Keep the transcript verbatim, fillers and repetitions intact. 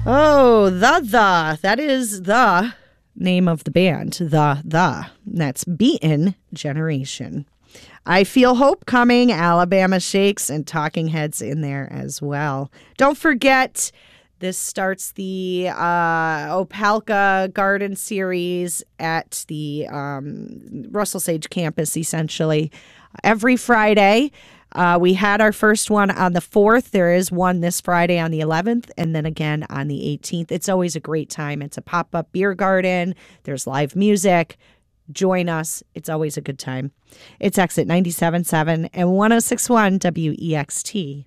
Oh, the, the. That is the name of the band. The, the. That's Beaten Generation. I Feel Hope Coming, Alabama Shakes, and Talking Heads in there as well. Don't forget, this starts the uh, Opelka Garden Series at the um, Russell Sage campus, essentially, every Friday. Uh, we had our first one on the fourth. There is one this Friday on the eleventh, and then again on the eighteenth. It's always a great time. It's a pop-up beer garden. There's live music. Join us. It's always a good time. It's Exit ninety-seven point seven and one oh six point one W E X T.